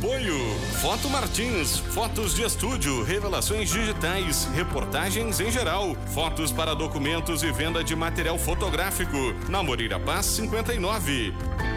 Apoio Foto Martins, fotos de estúdio, revelações digitais, reportagens em geral, fotos para documentos e venda de material fotográfico. Na Moreira Paz 59.